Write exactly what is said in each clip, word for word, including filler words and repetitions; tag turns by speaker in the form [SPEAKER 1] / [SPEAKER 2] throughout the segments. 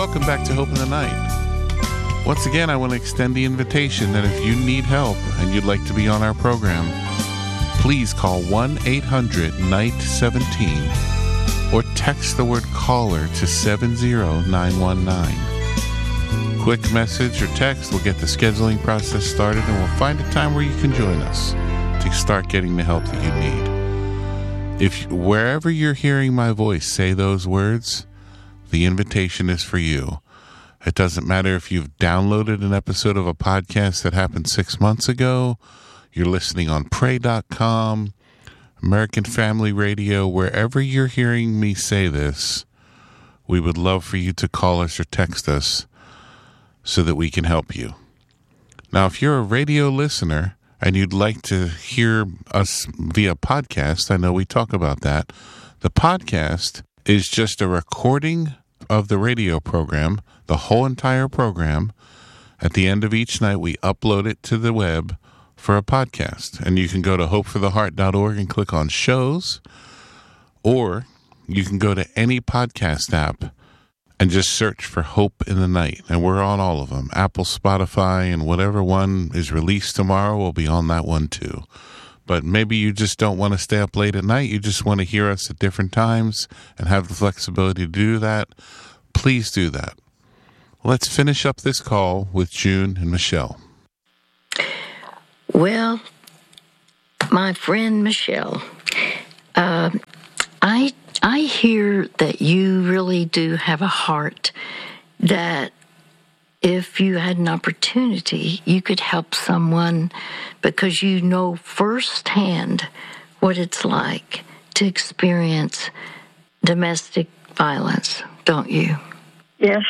[SPEAKER 1] Welcome back to Hope in the Night. Once again, I want to extend the invitation that if you need help and you'd like to be on our program, please call one eight hundred night seventeen or text the word caller to seven zero nine one nine. Quick message or text will get the scheduling process started, and we'll find a time where you can join us to start getting the help that you need. If wherever you're hearing my voice say those words, the invitation is for you. It doesn't matter if you've downloaded an episode of a podcast that happened six months ago, you're listening on pray dot com, American Family Radio, wherever you're hearing me say this, we would love for you to call us or text us so that we can help you. Now, if you're a radio listener and you'd like to hear us via podcast, I know we talk about that. The podcast is just a recording of the radio program, the whole entire program. At the end of each night, we upload it to the web for a podcast. And you can go to hope for the heart dot org and click on shows, or you can go to any podcast app and just search for Hope in the Night. And we're on all of them. Apple, Spotify, and whatever one is released tomorrow will be on that one too. But maybe you just don't want to stay up late at night. You just want to hear us at different times and have the flexibility to do that. Please do that. Let's finish up this call with June and Michelle.
[SPEAKER 2] Well, my friend Michelle, uh, I I hear that you really do have a heart that if you had an opportunity, you could help someone because you know firsthand what it's like to experience domestic violence, don't you?
[SPEAKER 3] Yes.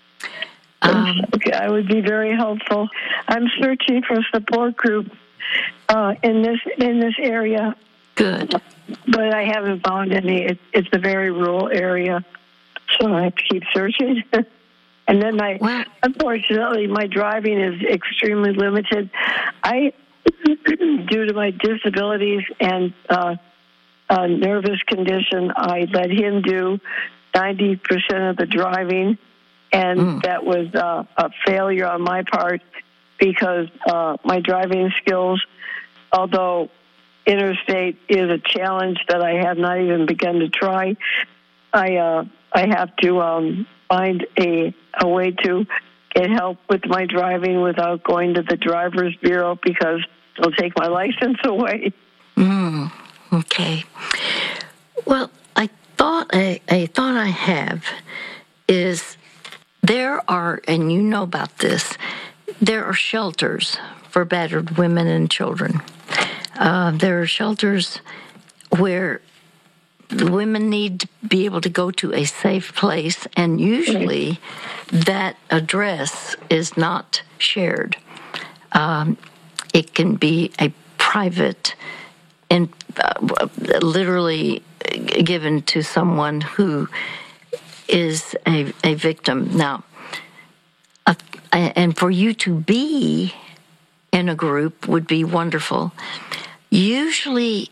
[SPEAKER 2] Um,
[SPEAKER 3] okay, I would be very helpful. I'm searching for a support group uh, in this in this area.
[SPEAKER 2] Good.
[SPEAKER 3] But I haven't found any. It, it's a very rural area, so I have to keep searching. And then my,
[SPEAKER 2] well,
[SPEAKER 3] unfortunately, my driving is extremely limited. I, due to my disabilities and uh, uh, nervous condition, I let him do ninety percent of the driving, and mm. that was uh, a failure on my part because uh, my driving skills, although interstate is a challenge that I have not even begun to try, I uh, I have to um, find a a way to get help with my driving without going to the driver's bureau because they'll take my license away.
[SPEAKER 2] Mm, okay. Well, I thought I, I thought I have is there are, and you know about this, there are shelters for battered women and children. Uh, there are shelters where the women need to be able to go to a safe place, and usually that address is not shared. Um, it can be a private and uh, literally given to someone who is a, a victim. Now, uh, and for you to be in a group would be wonderful. Usually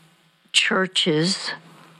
[SPEAKER 2] churches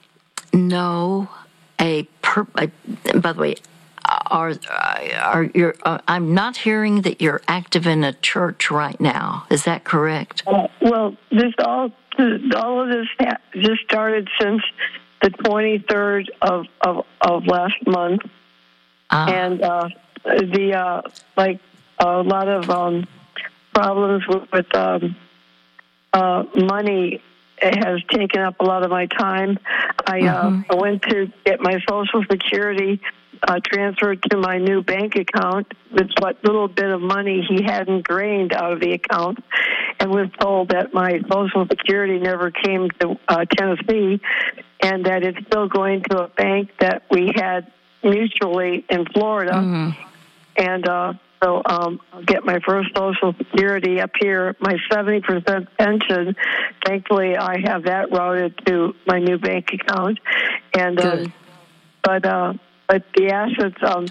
[SPEAKER 2] know a, per, a by the way, are are you? Uh, I'm not hearing that you're active in a church right now. Is that correct?
[SPEAKER 3] Uh, well, this all all of this ha- just started since the twenty-third of of, of last month,
[SPEAKER 2] uh,
[SPEAKER 3] and uh, the uh, like a lot of um, problems with, with um, uh, money. It has taken up a lot of my time. I,
[SPEAKER 2] mm-hmm.
[SPEAKER 3] uh, I went to get my Social Security uh, transferred to my new bank account with what little bit of money he hadn't drained out of the account, and was told that my Social Security never came to uh, Tennessee and that it's still going to a bank that we had mutually in Florida.
[SPEAKER 2] Mm-hmm.
[SPEAKER 3] And uh, so um, I'll get my first Social Security up here. My seventy percent pension, thankfully, I have that routed to my new bank account. And uh, but uh, but the assets, um,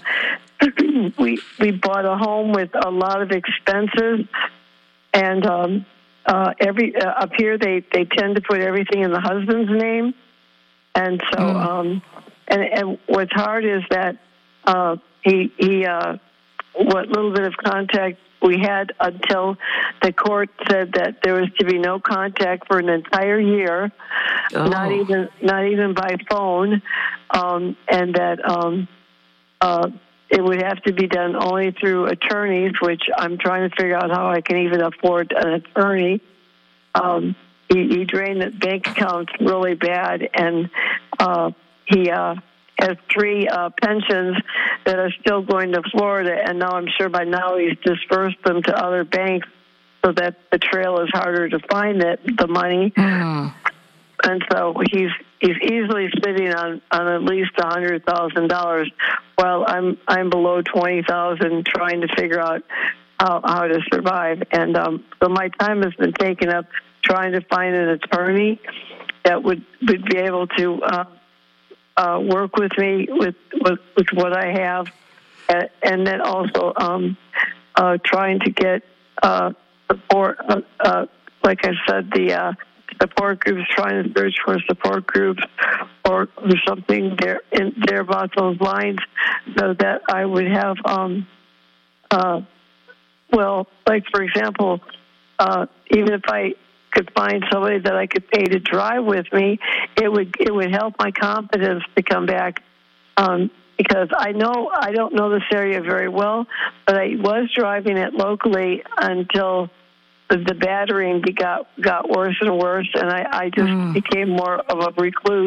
[SPEAKER 3] we we bought a home with a lot of expenses, and um, uh, every uh, up here they, they tend to put everything in the husband's name. And so, mm. um, and, and what's hard is that uh, he he uh, what little bit of contact we had until the court said that there was to be no contact for an entire year, oh. not even not even by phone, um, and that um, uh, it would have to be done only through attorneys, which I'm trying to figure out how I can even afford an attorney. Um, he, he drained the bank accounts really bad, and uh, he uh, has three uh, pensions that are still going to Florida, and now I'm sure by now he's dispersed them to other banks so that the trail is harder to find it, the money. Mm. And so he's he's easily sitting on, on at least a hundred thousand dollars, while I'm I'm below twenty thousand, trying to figure out how how to survive. And um, so my time has been taken up trying to find an attorney that would, would be able to uh, uh, work with me with, with with what I have, and, and then also um, uh, trying to get uh, support. Uh, uh, like I said, the uh, support groups, trying to search for support groups or, or something there in there about those lines, so that I would have, um, uh, well, like for example, uh, even if I could find somebody that I could pay to drive with me, it would it would help my confidence to come back. Um, because I know I don't know this area very well, but I was driving it locally until the, the battering got got worse and worse, and I, I just mm. became more of a recluse.